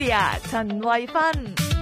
陳慧芬。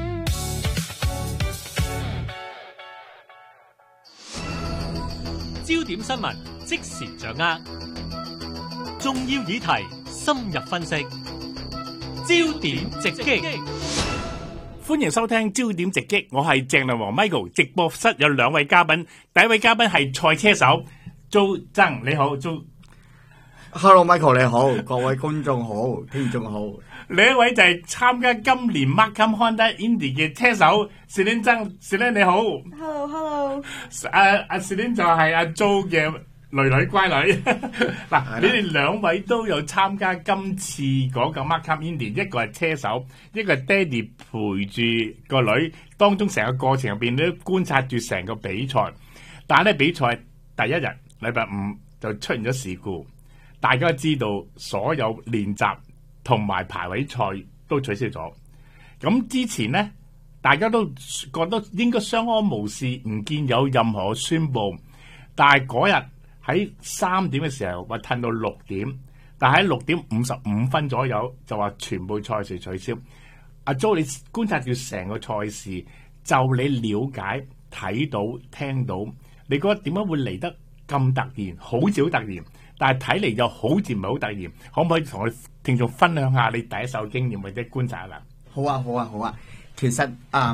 焦點新聞即時掌握，重要議題深入分析，焦點直擊。 歡迎收聽焦點直擊，我係鄭亮和 Michael。直播室有兩位嘉賓，第一位嘉賓係賽車手周曾，你好，周。 Hello Michael 你好，各位觀眾好，聽眾好。 另一位就係參加今年 Markham Honda Indy 嘅車手史丁曾，史丁你好。 Hello。 史丁就係阿周嘅女乖女。嗱，你哋兩位都有參加今次嗰個 Markham Indy，一個係車手，一個係爹哋陪住個女，當中成個過程入邊都觀察住成個比賽。但係咧，比賽第一日禮拜五就出現咗事故。大家都知道所有練習同埋排位賽都取消咗。咁之前呢，大家都覺得應該相安無事，唔見有任何宣佈。但係嗰日喺3點嘅時候，話褪到6點，但係喺6點55分左右就話全部賽事取消。阿 Jo， 你觀察住成個賽事，就你了解、睇到、聽到，你覺得點解會嚟得咁突然？好似好突然。但係睇嚟又好似唔係好突然，可唔可以同我哋聽眾分享下你第一手經驗或者觀察啦？ 好啊。其實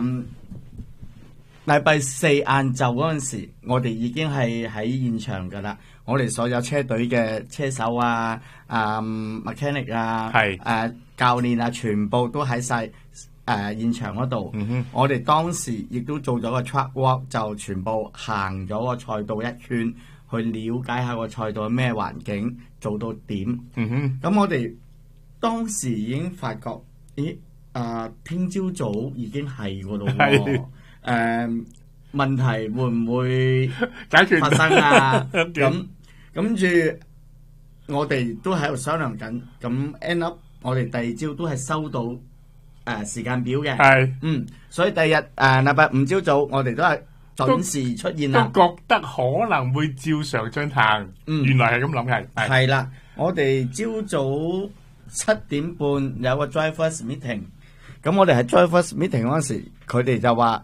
禮拜四晏晝嗰陣時，我哋已經係喺現場㗎啦。我哋所有車隊嘅車手啊、mechanic 啊、教練啊，全部都喺晒現場嗰度。我哋當時亦都做咗個 track walk，就全部行咗個賽道一圈。去了解下個賽道係咩環境，做到點。咁我哋當時已經發覺，聽朝早已經係嗰度喎。問題會唔會解決發生啊？咁跟住我哋都喺度商量緊。咁 end up 我哋第二朝都係收到時間表嘅。所以第二日禮拜五朝早我哋都係準時出現啦， 都覺得可能會照常進行。原來係咁諗嘅。 係啦，我哋朝早7點半有個 drivers meeting， 咁我哋喺 drivers meeting 嗰陣時，佢哋就話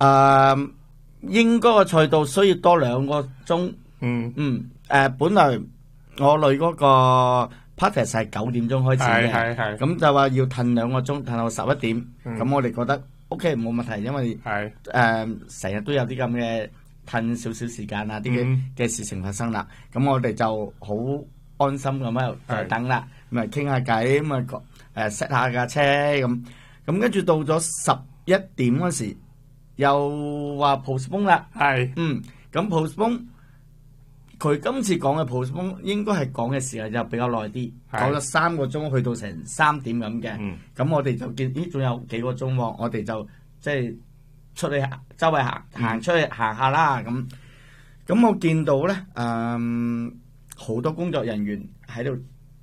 應該個賽道需要多2個鐘。本來我女嗰個 practice 係9點鐘開始嘅，咁就話要褪2個鐘，褪到11點。咁我哋覺得OK 冇問題，因為成日都有啲咁嘅褪少少時間啊啲嘅事情發生啦。咁我哋就好安心咁喺度等啦，咁啊傾下偈，咁啊set下架車咁跟住到咗11點嗰時又話 postpone 啦。咁 postpone 佢今次講嘅 postpone 應該係講嘅時間就比較耐啲，講咗3個鐘去到成3點咁嘅。咁我哋就見仲有幾個鐘喎，我哋就即係出去周圍行出去行下啦。咁我見到咧好多工作人員喺度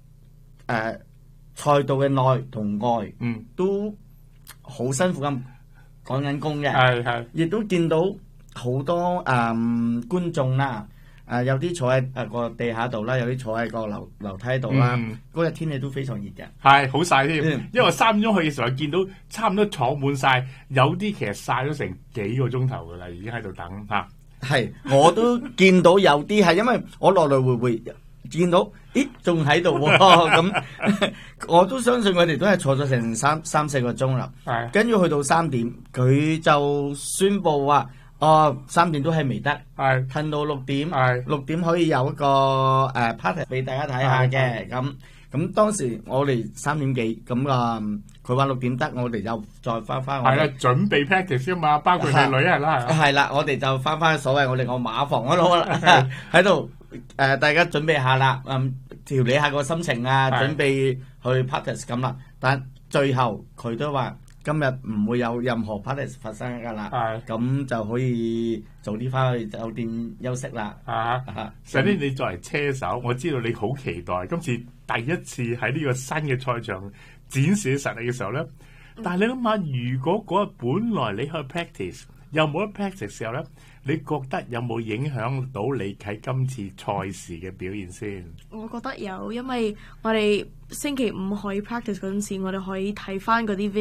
賽道嘅內同外都好辛苦咁趕緊工嘅，亦都見到好多觀眾啦。有啲坐喺個地下度啦，有啲坐喺個樓梯度啦。嗰日天氣都非常熱嘅， 係好曬添。因為3點鐘去嘅時候見到差唔多坐滿晒，有啲其實曬咗成幾個鐘頭噶啦，已經喺度等嚇。係， 我都見到有啲係因為我來來回回見到，咦仲喺度喎咁，我都相信佢哋都係坐咗成3-4個鐘啦。跟住去到3點，佢就宣佈話。3點都係未得，褪到6點，6點可以有一個party 俾大家睇下嘅。咁當時我哋3點幾，咁佢話6點得，我哋就再翻我哋準備 practice 啊嘛，包括你女係啦， 係啦，我哋就翻所謂我哋個馬房嗰度啦，喺度大家準備下啦，調理下個心情啊，準備去 practice 咁啦。但最後佢都話。今日唔會有任何 party 發生㗎啦，咁就可以早啲翻去酒店休息啦。 首先你作為車手，我知道你好期待今次第一次喺呢個新嘅賽場展示實力嘅時候咧。但係你諗下，如果嗰日本來你去 practice 又冇得 practice 嘅時候咧，你覺得有冇影響到你喺今次賽事嘅表現先？ 我覺得有，因為我哋星期五可以 practice 嗰陣時，我哋可以睇翻嗰啲